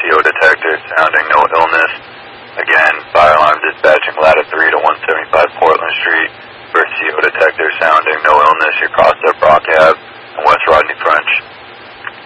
CO detector sounding no illness. Again, fire alarm dispatching ladder 3 to 175 Portland Street. For CO detector sounding no illness, you crossed up Rock Ave.